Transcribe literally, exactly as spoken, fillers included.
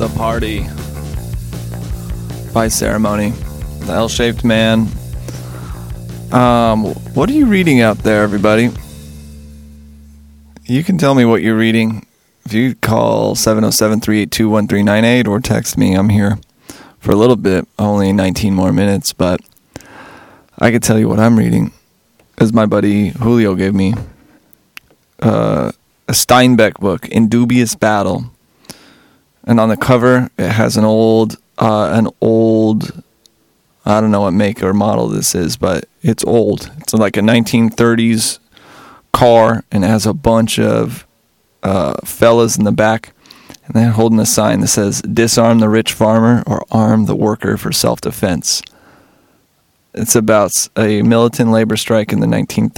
The Party by Ceremony, the L-Shaped Man. Um, what are you reading out there, everybody? You can tell me what you're reading. If you call seven oh seven, three eight two, one three nine eight or text me, I'm here for a little bit, only nineteen more minutes, but I could tell you what I'm reading, as my buddy Julio gave me uh, a Steinbeck book, In Dubious Battle. And on the cover, it has an old, uh, an old, I don't know what make or model this is, but it's old. It's like a nineteen thirties car, and it has a bunch of uh, fellas in the back, and they're holding a sign that says, "Disarm the rich farmer or arm the worker for self-defense." It's about a militant labor strike in the nineteen